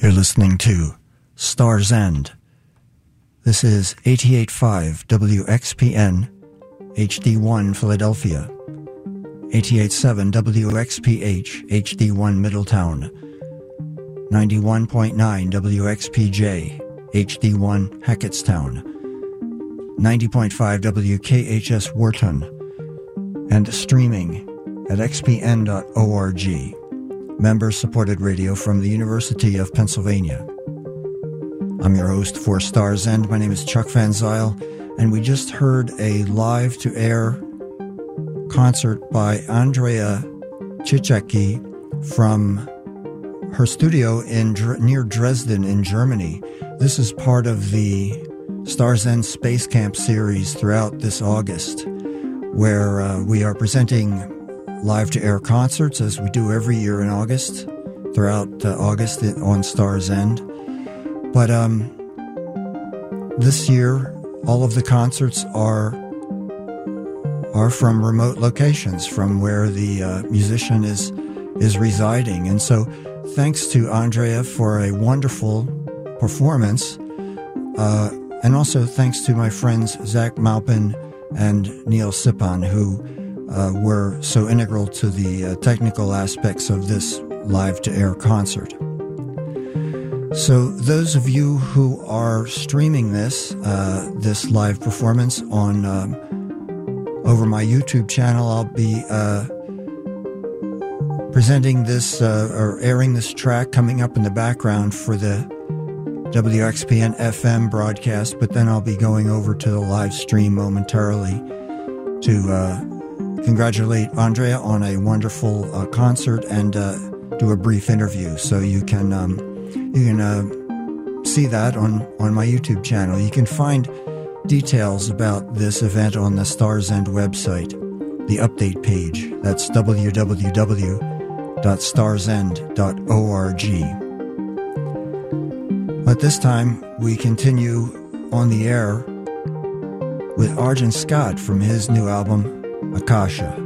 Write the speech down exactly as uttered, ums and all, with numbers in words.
You're listening to Star's End. This is eighty-eight point five W X P N, H D one Philadelphia, eighty-eight point seven W X P H, H D one Middletown, ninety-one point nine W X P J, H D one Hackettstown, ninety point five W K H S Wharton, and streaming at x p n dot org. Member-supported radio from the University of Pennsylvania. I'm your host for Star's End. My name is Chuck Van Zyl, and we just heard a live-to-air concert by Andrea Cichecki from her studio in near Dresden in Germany. This is part of the Star's End Space Camp series throughout this August, where uh, we are presenting live-to-air concerts, as we do every year in August, throughout uh, August on Star's End. But um, this year, all of the concerts are are from remote locations, from where the uh, musician is is residing. And so, thanks to Andrea for a wonderful performance, uh, and also thanks to my friends Zach Maupin and Neil Sipan, who Uh, were so integral to the uh, technical aspects of this live-to-air concert. So those of you who are streaming this, uh, this live performance on um, over my YouTube channel, I'll be uh, presenting this uh, or airing this track coming up in the background for the W X P N F M broadcast, but then I'll be going over to the live stream momentarily to uh, congratulate Andrea on a wonderful uh, concert and uh, do a brief interview. So you can um, you can uh, see that on, on my YouTube channel. You can find details about this event on the Star's End website, the update page. That's w w w dot stars end dot org. But this time we continue on the air with Argent Scott from his new album, Akasha.